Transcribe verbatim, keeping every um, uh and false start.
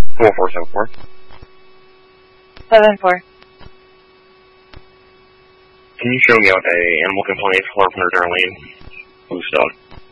four four seven four. Seven four. Can you show me out a animal complaint for one hundred Darlene? Loose dog.